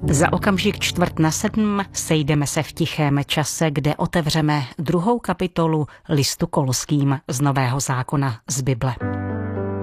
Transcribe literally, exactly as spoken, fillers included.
Za okamžik čtvrt na sedm sejdeme se v tichém čase, kde otevřeme druhou kapitolu listu Kolským z Nového zákona z Bible.